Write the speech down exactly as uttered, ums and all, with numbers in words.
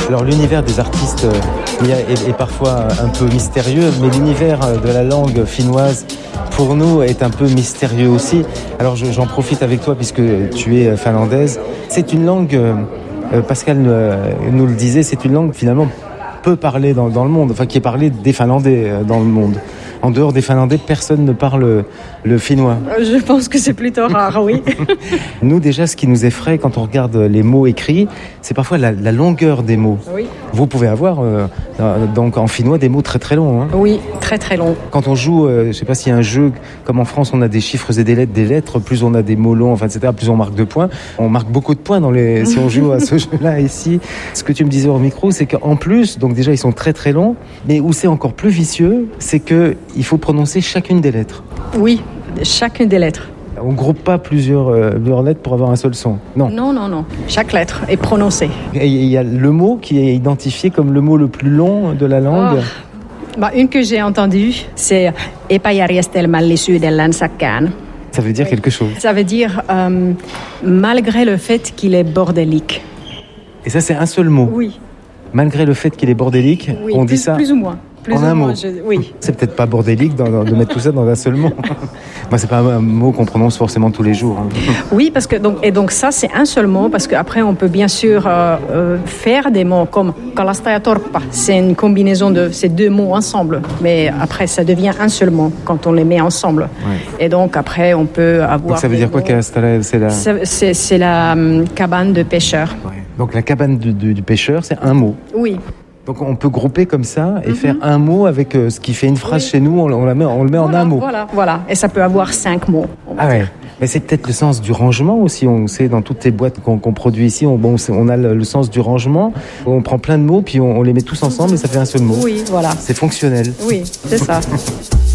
Alors l'univers des artistes euh, est, est parfois un peu mystérieux, mais l'univers de la langue finnoise, pour nous, est un peu mystérieux aussi. Alors je, j'en profite avec toi puisque tu es finlandaise. C'est une langue, euh, Pascal euh, nous le disait, c'est une langue finalement peu parlée dans, dans le monde, enfin qui est parlée des Finlandais dans le monde. En dehors des Finlandais, personne ne parle le finnois. Je pense que c'est plutôt rare, oui. Nous, déjà, ce qui nous effraie quand on regarde les mots écrits, c'est parfois la, la longueur des mots. Oui. Vous pouvez avoir, euh, donc en finnois, des mots très très longs. Hein. Oui, très très longs. Quand on joue, euh, je ne sais pas s'il y a un jeu, comme en France, on a des chiffres et des lettres, des lettres, plus on a des mots longs, enfin, et cetera, plus on marque de points. On marque beaucoup de points dans les, si on joue à ce jeu-là ici. Ce que tu me disais au micro, c'est qu'en plus, donc déjà, ils sont très très longs, mais où c'est encore plus vicieux, c'est que il faut prononcer chacune des lettres. Oui, chacune des lettres. On ne groupe pas plusieurs, euh, plusieurs lettres pour avoir un seul son. Non. Non, non, non. Chaque lettre est prononcée. Et il y a le mot qui est identifié comme le mot le plus long de la langue. Oh. Bah, une que j'ai entendue, c'est « epäjärjestelmällisyydellänssäkään ». Ça veut dire oui. quelque chose. Ça veut dire euh, malgré le fait qu'il est bordélique. Et ça, c'est un seul mot. Oui. Malgré le fait qu'il est bordélique, oui, on plus, dit ça plus ou moins. Plus en un moins, mot. Je... Oui. C'est peut-être pas bordélique de, de mettre tout ça dans un seul mot. Bah, c'est pas un mot qu'on prononce forcément tous les jours. Hein. Oui, parce que donc et donc ça c'est un seul mot parce qu'après on peut bien sûr euh, euh, faire des mots comme kalastajatorppa. C'est une combinaison de ces deux mots ensemble, mais après ça devient un seul mot quand on les met ensemble. Ouais. Et donc après on peut avoir. Donc ça veut dire quoi Kalastala, c'est la. C'est, c'est, c'est la um, cabane de pêcheur. Ouais. Donc la cabane du, du, du pêcheur, c'est un mot. Oui. Donc on peut grouper comme ça et mm-hmm. faire un mot avec euh, ce qui fait une phrase oui. chez nous, on, on, la met, on le met voilà, en un mot. Voilà, voilà. Et ça peut avoir cinq mots. Ah ouais. Mais c'est peut-être le sens du rangement aussi. On sait dans toutes ces boîtes qu'on, qu'on produit ici, on, bon, on a le, le sens du rangement. On prend plein de mots puis on, on les met tous ensemble et ça fait un seul mot. Oui, voilà. C'est fonctionnel. Oui, c'est ça.